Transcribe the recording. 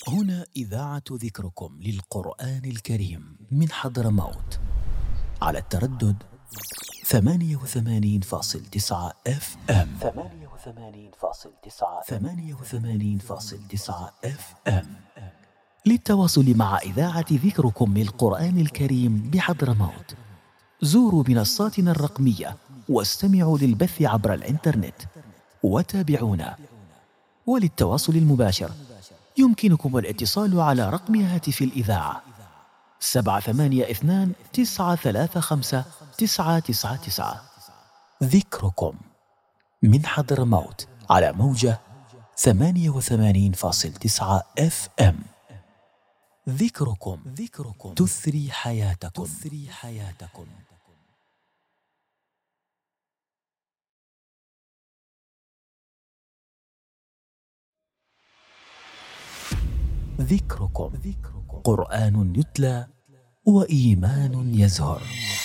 هنا إذاعة ذكركم للقرآن الكريم من حضرموت على التردد 88.9 FM. 88.9 FM. للتواصل مع إذاعة ذكركم للقرآن الكريم بحضرموت زوروا منصاتنا الرقمية واستمعوا للبث عبر الإنترنت وتابعونا. وللتواصل المباشر يمكنكم الاتصال على رقم هاتف الإذاعة 782-935-999. ذكركم من حضرموت على موجة 88.9 FM. ذكركم تثري حياتكم. ذكركم قرآن يتلى وإيمان يزهر.